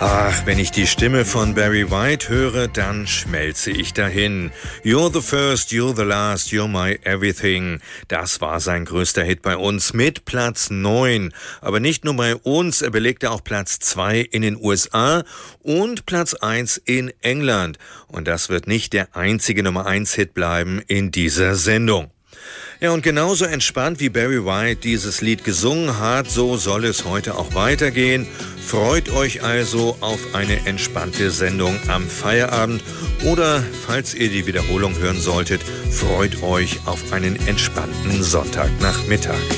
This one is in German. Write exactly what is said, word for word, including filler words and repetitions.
Ach, wenn ich die Stimme von Barry White höre, dann schmelze ich dahin. You're the first, you're the last, you're my everything. Das war sein größter Hit bei uns mit Platz neun. Aber nicht nur bei uns, er belegte auch Platz zwei in den U S A und Platz eins in England. Und das wird nicht der einzige Nummer eins Hit bleiben in dieser Sendung. Ja, und genauso entspannt wie Barry White dieses Lied gesungen hat, so soll es heute auch weitergehen. Freut euch also auf eine entspannte Sendung am Feierabend oder, falls ihr die Wiederholung hören solltet, freut euch auf einen entspannten Sonntagnachmittag.